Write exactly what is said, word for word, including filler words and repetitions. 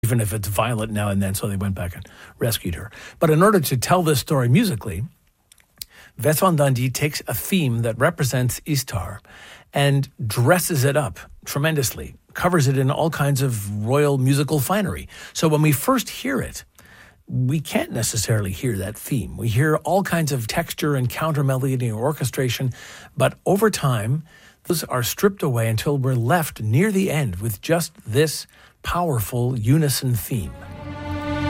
even if it's violent now and then, so they went back and rescued her. But in order to tell this story musically, Vets Van Dundee takes a theme that represents Istar and dresses it up tremendously, covers it in all kinds of royal musical finery. So when we first hear it, we can't necessarily hear that theme. We hear all kinds of texture and counter melody and orchestration, but over time, those are stripped away until we're left near the end with just this powerful unison theme.